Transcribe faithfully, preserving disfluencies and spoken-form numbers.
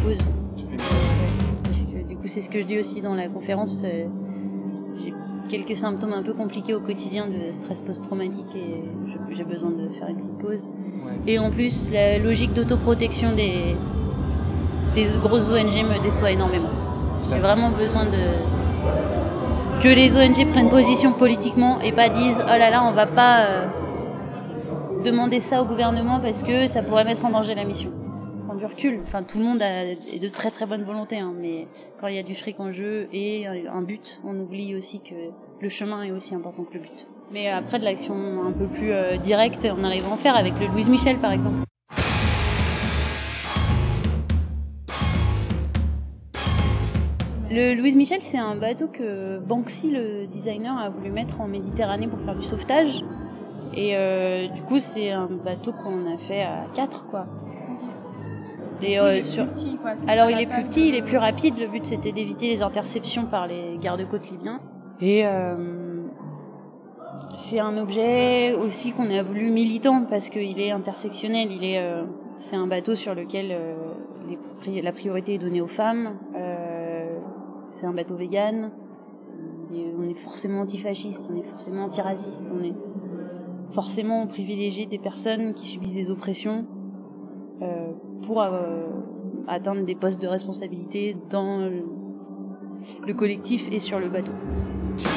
pause. Parce que du coup, c'est ce que je dis aussi dans la conférence. Euh, j'ai quelques symptômes un peu compliqués au quotidien de stress post-traumatique et je, j'ai besoin de faire une petite pause. Ouais. Et en plus, la logique d'autoprotection des, des grosses O N G me déçoit énormément. J'ai vraiment besoin de que les O N G prennent position politiquement et pas disent oh là là, on va pas euh, demander ça au gouvernement parce que ça pourrait mettre en danger la mission. Prendre du recul. Enfin, tout le monde a de très très bonne volonté, hein, mais quand il y a du fric en jeu et un but, on oublie aussi que le chemin est aussi important que le but. Mais après, de l'action un peu plus euh, directe, on arrive à en faire avec le Louise Michel, par exemple. Le Louise Michel, c'est un bateau que Banksy, le designer, a voulu mettre en Méditerranée pour faire du sauvetage. Et euh, du coup, c'est un bateau qu'on a fait à quatre, quoi. Et, euh, il est sur... plus petit, quoi. Alors, il est plus petit, il est plus rapide. Le but, c'était d'éviter les interceptions par les gardes-côtes libyens. Et euh, c'est un objet aussi qu'on a voulu militant parce qu'il est intersectionnel. Il est, euh, c'est un bateau sur lequel euh, les, la priorité est donnée aux femmes. Euh, c'est un bateau vegan. Et on est forcément antifasciste, on est forcément antiraciste, on est forcément privilégié des personnes qui subissent des oppressions euh, pour euh, atteindre des postes de responsabilité dans le, le collectif et sur le bateau.